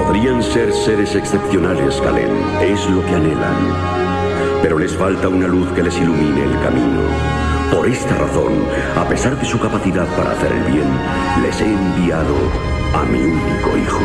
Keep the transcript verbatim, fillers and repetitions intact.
Podrían ser seres excepcionales, Kalel, es lo que anhelan. Pero les falta una luz que les ilumine el camino. Por esta razón, a pesar de su capacidad para hacer el bien, les he enviado a mi único hijo.